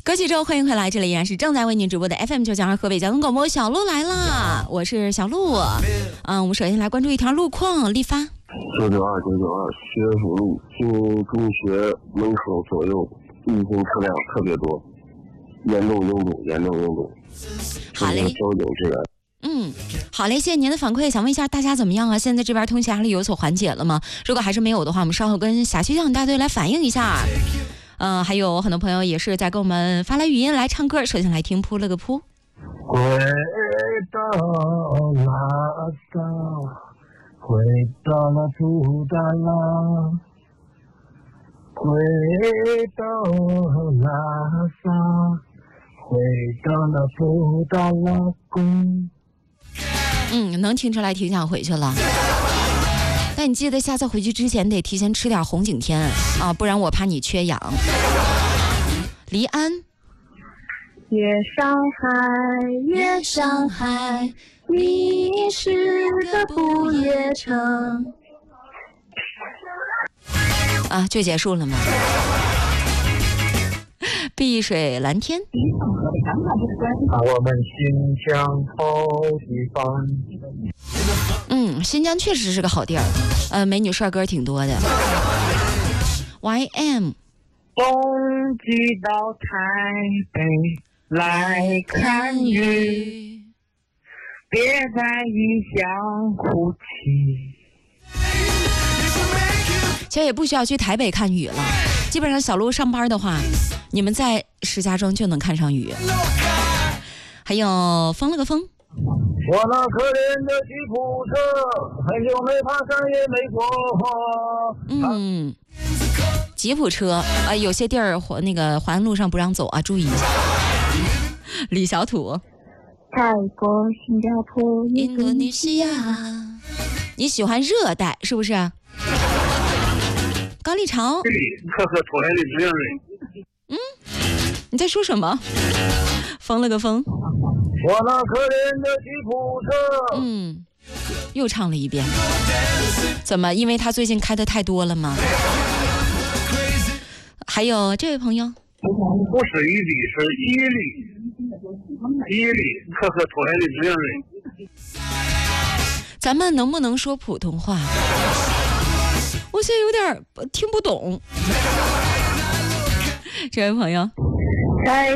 歌曲之后欢迎回来，这里依然是正在为您直播的 FM992河北交通广播，小鹿来了，我是小鹿。我们首先来关注一条路况，立发 992学府路进中学门口左右逆行车辆特别多，严重拥堵。 好嘞， 交警支援。 好嘞，谢谢您的反馈。想问一下大家怎么样啊？现在这边通勤压力有所缓解了吗？如果还是没有的话，我们稍后跟辖区交警大队来反映一下。还有很多朋友也是在给我们发来语音来唱歌。首先来听扑了个扑。 回到拉萨，回到了布达拉，回到拉萨，回到了布达拉宫。 能听出来挺想回去了。但你记得下次回去之前得提前吃点红景天啊，不然我怕你缺氧。黎安， 夜上海，你是个不夜城。 就结束了吗？碧水蓝天。 我们新疆好地方。 新疆确实是个好地儿，美女帅哥挺多的。YM， 冬季到台北来看雨，别在异乡哭泣。 其实也不需要去台北看雨了，基本上小鹿上班的话，你们在石家庄就能看上雨。还有疯了个疯。 我那可怜的吉普车，很久没爬山也没过。 吉普车有些地儿那个环路上不让走啊，注意一下。李小土， 泰国、新加坡、 印度尼西亚，你喜欢热带是不是？高丽潮，你在说什么？疯了个疯。 我那可怜的吉普车。又唱了一遍。怎么？因为他最近开的太多了吗？还有这位朋友， 不是一粒，是一粒，可可出来的这样的。 咱们能不能说普通话？我现在有点听不懂。这位朋友， 在